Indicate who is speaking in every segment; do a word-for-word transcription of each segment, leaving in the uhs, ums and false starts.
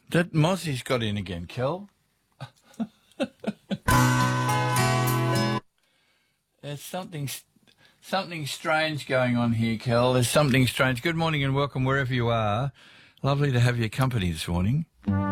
Speaker 1: That Mozzie's got in again, Kel. There's something something strange going on here, Kel. There's something strange. Good morning and welcome wherever you are. Lovely to have your company this morning.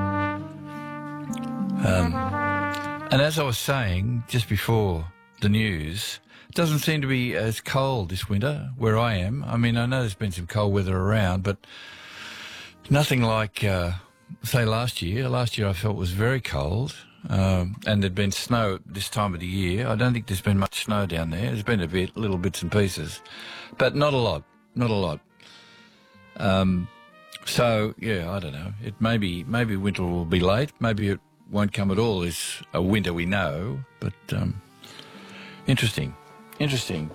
Speaker 1: Um, and as I was saying just before the news, it doesn't seem to be as cold this winter where I am. I mean, I know there's been some cold weather around, but nothing like, uh, say, last year. Last year I felt was very cold. Um, and there'd been snow this time of the year. I don't think there's been much snow down there. There's been a bit, little bits and pieces, but not a lot, not a lot. Um, so yeah, I don't know. It maybe maybe winter will be late. Maybe it won't come at all. It's a winter we know, but um, interesting, interesting.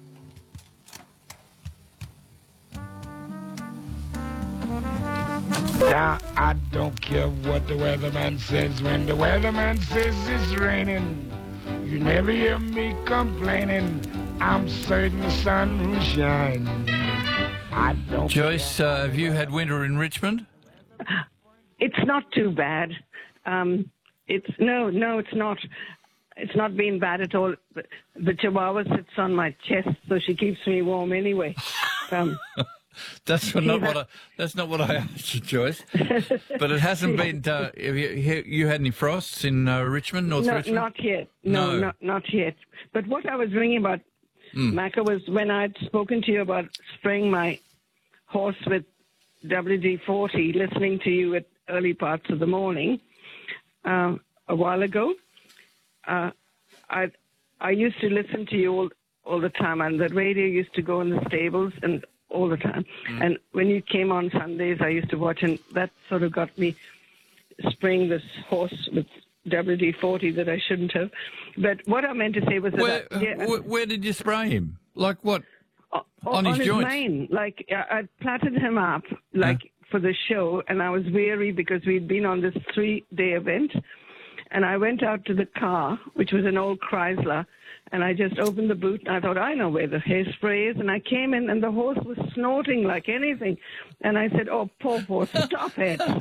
Speaker 2: Now, I don't care what the weatherman says. When the weatherman says it's raining, you never hear me complaining. I'm certain the sun will shine. I don't
Speaker 1: Joyce, uh, have you had winter in Richmond?
Speaker 3: It's not too bad. Um, it's no, no, it's not. It's not been bad at all. The, the Chihuahua sits on my chest, so she keeps me warm anyway. Um,
Speaker 1: That's not what I, that's not what I asked you, Joyce. But it hasn't been. Uh, have you, you had any frosts in uh, Richmond, North
Speaker 3: no,
Speaker 1: Richmond?
Speaker 3: Not yet. No,
Speaker 1: No.
Speaker 3: Not, not yet. But what I was ringing about,
Speaker 1: Mm.
Speaker 3: Macca, was when I'd spoken to you about spraying my horse with W D forty, listening to you at early parts of the morning uh, a while ago. Uh, I I used to listen to you all, all the time, and the radio used to go in the stables and all the time. Mm. And when you came on Sundays, I used to watch, and that sort of got me spraying this horse with W D forty that I shouldn't have. But what I meant to say was that...
Speaker 1: Where,
Speaker 3: I, yeah,
Speaker 1: where, where did you spray him? Like what?
Speaker 3: on,
Speaker 1: on his
Speaker 3: on
Speaker 1: joints?
Speaker 3: mane. Like, I, I platted him up, like,
Speaker 1: Huh?
Speaker 3: for the show, and I was weary because we'd been on this three-day event. And I went out to the car, which was an old Chrysler, and I just opened the boot, and I thought, I know where the hairspray is. And I came in, and the horse was snorting like anything. And I said, oh, poor horse, stop it.